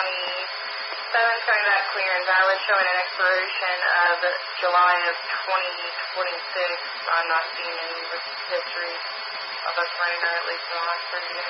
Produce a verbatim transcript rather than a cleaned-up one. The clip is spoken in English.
twenty-seven, showing that clear and valid, showing an expiration of July of twenty twenty-six. I'm not seeing any history of us running her, at least in the last thirty days.